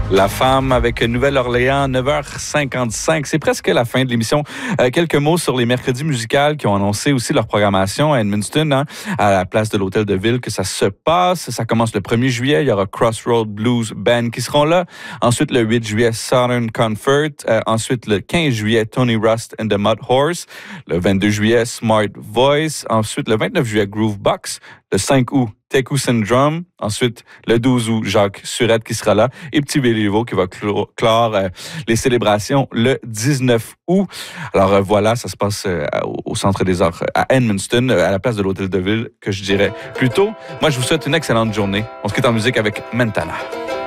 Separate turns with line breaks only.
La femme avec Nouvelle-Orléans, 9h55. C'est presque la fin de l'émission. Quelques mots sur les mercredis musicales qui ont annoncé aussi leur programmation à Edmundston, à la place de l'Hôtel de Ville, que ça se passe. Ça commence le 1er juillet. Il y aura Crossroad Blues Band qui seront là. Ensuite, le 8 juillet, Southern Comfort. Ensuite, le 15 juillet, Tony Rust and the Mud Horse. Le 22 juillet, Smart Voice. Ensuite, le 29 juillet, Groovebox. Le 5 août, Teku Syndrome. Ensuite, le 12 août, Jacques Surette qui sera là. Et Petit Béliveau qui va clore les célébrations le 19 août. Alors voilà, ça se passe au Centre des Arts à Edmundston, à la place de l'Hôtel de Ville, que je dirais plus tôt. Moi, je vous souhaite une excellente journée. On se quitte en musique avec Mentana.